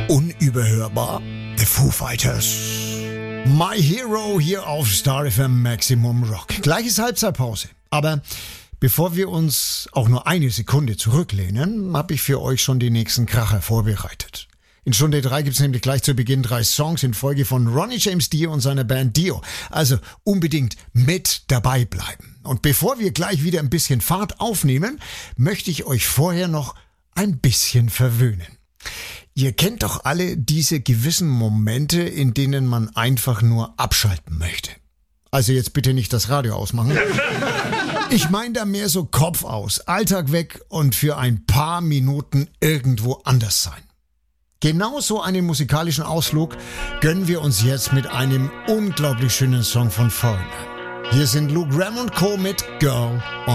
Unüberhörbar. The Foo Fighters. My Hero hier auf Star FM Maximum Rock. Gleiches Halbzeitpause. Aber bevor wir uns auch nur eine Sekunde zurücklehnen, habe ich für euch schon die nächsten Kracher vorbereitet. In Stunde 3 gibt's nämlich gleich zu Beginn 3 Songs in Folge von Ronnie James Dio und seiner Band Dio. Also unbedingt mit dabei bleiben. Und bevor wir gleich wieder ein bisschen Fahrt aufnehmen, möchte ich euch vorher noch ein bisschen verwöhnen. Ihr kennt doch alle diese gewissen Momente, in denen man einfach nur abschalten möchte. Also jetzt bitte nicht das Radio ausmachen. Ich meine da mehr so Kopf aus, Alltag weg und für ein paar Minuten irgendwo anders sein. Genau so einen musikalischen Ausflug gönnen wir uns jetzt mit einem unglaublich schönen Song von Foreigner. Hier sind Lou Gramm und Co. mit Girl